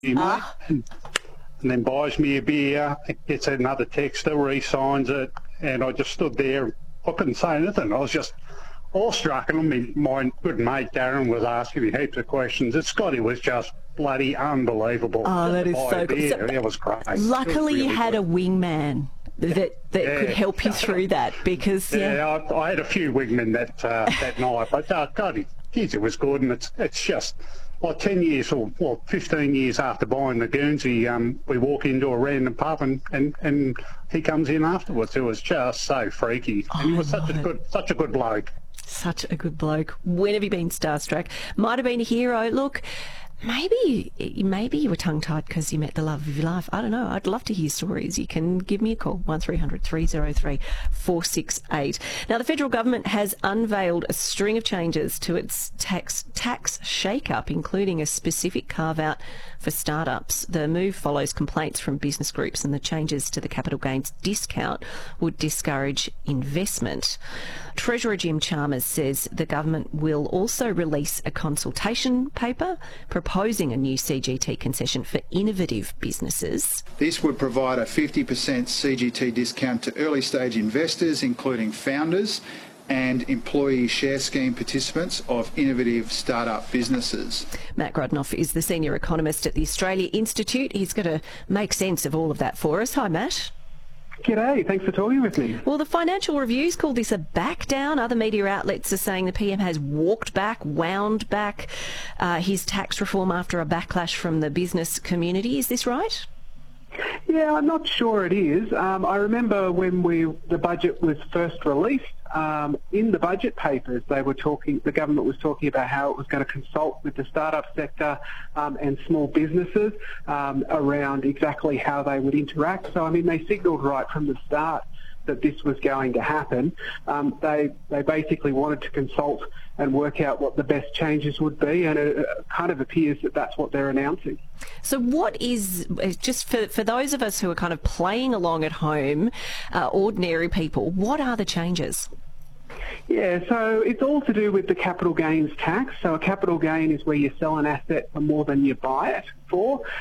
mate, and then buys me a beer, gets another texter, re-signs it, and I just stood there. I couldn't say anything. I was just awestruck, and my good mate Darren was asking me heaps of questions. Scotty was just bloody unbelievable. Oh, that is so good. So, it was great. Luckily, you had a wingman that could help you through that, because I had a few wingmen that night, but God, geez, it was good, and it's just like 10 years or 15 years after buying the Guernsey, we walk into a random pub and he comes in afterwards. It was just so freaky. And he was such a good bloke. Such a good bloke. When have you been starstruck? Might have been a hero. Look, maybe you were tongue-tied because you met the love of your life. I don't know. I'd love to hear stories. You can give me a call, 1300 303 468. Now, the federal government has unveiled a string of changes to its tax shake-up, including a specific carve-out for startups. The move follows complaints from business groups, and the changes to the capital gains discount would discourage investment. Treasurer Jim Chalmers says the government will also release a consultation paper proposing a new CGT concession for innovative businesses. This would provide a 50% CGT discount to early stage investors, including founders and employee share scheme participants of innovative startup businesses. Matt Grudnoff is the senior economist at the Australia Institute. He's going to make sense of all of that for us. Hi, Matt. G'day, thanks for talking with me. Well, the Financial Review's called this a back down. Other media outlets are saying the PM has walked back, wound back his tax reform after a backlash from the business community. Is this right? Yeah, I'm not sure it is. I remember when the budget was first released, in the budget papers, the government was talking about how it was going to consult with the startup sector and small businesses around exactly how they would interact. So, I mean, they signalled right from the start that this was going to happen. They basically wanted to consult and work out what the best changes would be, and it kind of appears that that's what they're announcing. So what is, just for those of us who are kind of playing along at home, ordinary people, what are the changes? Yeah, so it's all to do with the capital gains tax. So a capital gain is where you sell an asset for more than you buy it for.